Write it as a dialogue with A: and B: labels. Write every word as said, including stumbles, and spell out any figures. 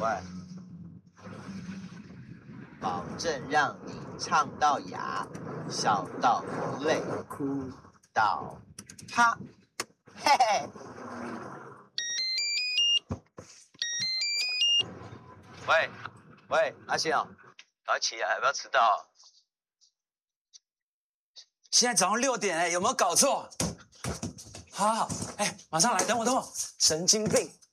A: 乖，保证让你唱到哑，笑到流泪，哭到啪，嘿嘿。喂喂，阿星哦，赶快起来，不要迟到。
B: 现在早上六点哎，有没有搞错？好好，哎，马上来，等我等我，神经病。